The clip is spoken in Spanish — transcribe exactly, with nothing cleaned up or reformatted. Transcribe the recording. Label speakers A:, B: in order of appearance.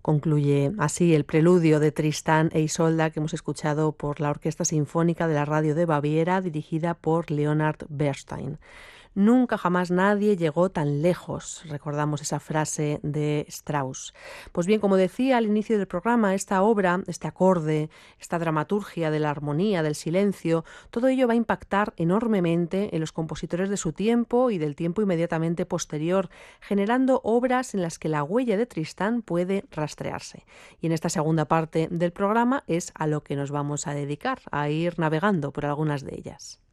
A: Concluye así el preludio de Tristán e Isolda que hemos escuchado por la Orquesta Sinfónica de la Radio de Baviera, dirigida por Leonard Bernstein. Nunca jamás nadie llegó tan lejos, recordamos esa frase de Strauss. Pues bien, como decía al inicio del programa, esta obra, este acorde, esta dramaturgia de la armonía, del silencio, todo ello va a impactar enormemente en los compositores de su tiempo y del tiempo inmediatamente posterior, generando obras en las que la huella de Tristán puede rastrearse. Y en esta segunda parte del programa es a lo que nos vamos a dedicar, a ir navegando por algunas de ellas.